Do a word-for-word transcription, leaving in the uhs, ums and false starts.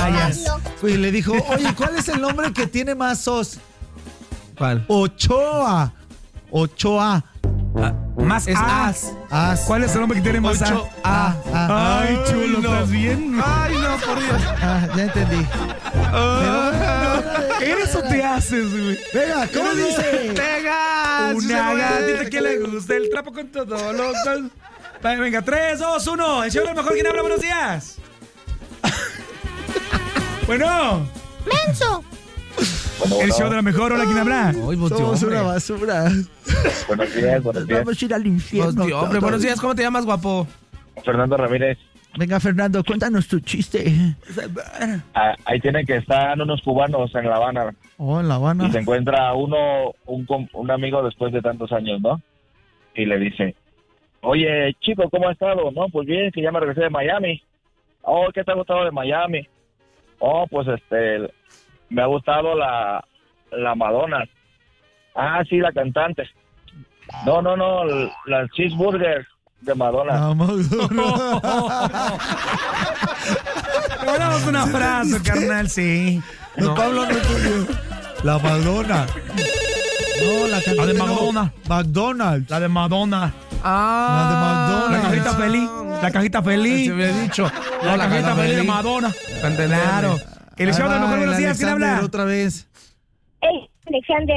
vayas. Y le dijo, oye, ¿cuál es el nombre que tiene más os? ¿Cuál? Ochoa. Ochoa. Ah, más Es A. as. As. ¿Cuál es el nombre que tiene más Ocho A? A. A. Ay, chulo, no. ¿estás bien? Ay, no, por Dios. Ah, ya entendí. ¿Eres o te haces, güey? Venga, ¿cómo dice? Venga, Una gatita que le gusta el trapo con todo lo cual... Venga, tres, dos, uno. El show del mejor. ¿Quién habla? Buenos días. Bueno. ¡Menso! El show de la mejor. Hola, ¿quién habla? Ay, vos, tío, Somos hombre. una basura. Buenos días, buenos días. Vamos a ir al Vos, infierno. tío, hombre, buenos días. ¿Cómo te llamas, guapo? Fernando Ramírez. Venga, Fernando, cuéntanos tu chiste. Ah, ahí tienen que estar unos cubanos en La Habana Oh, en La Habana. y se encuentra uno, un, com- un amigo después de tantos años, ¿no? Y le dice, oye, chico, ¿cómo has estado? No, pues bien, que ya me regresé de Miami. Oh, ¿qué te ha gustado de Miami? Oh, pues este, me ha gustado la, la Madonna. Ah, sí, la cantante. No, no, no, la cheeseburger de Madonna. Vamos. Te mandamos un abrazo, carnal, sí. No, Pablo no entendió. La Madonna. No, la cantante La de no. Madonna. McDonald's. La de Madonna. Ah, La de La McDonald's. cajita feliz. La cajita feliz. Se me he dicho. La, la cajita cajita feliz de feliz. Madonna. Para entenderme. Claro. El show de Ahí la va mejor. el Buenos días. ¿Quién Alexander habla? otra vez. Hey, Alexander.